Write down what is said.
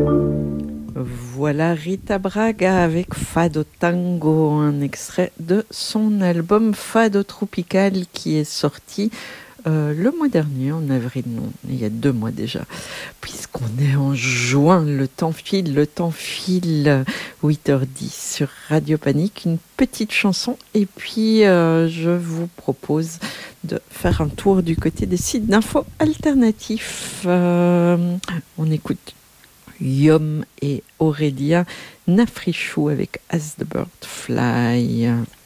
Voilà Rita Braga avec Fado Tango, un extrait de son album Fado Tropical qui est sorti le mois dernier, en avril, non, il y a 2 mois déjà, puisqu'on est en juin, le temps file, 8h10 sur Radio Panique, une petite chanson, et puis je vous propose de faire un tour du côté des sites d'infos alternatifs. On écoute Yom et Aurélia Nafrichou avec As the Bird Fly.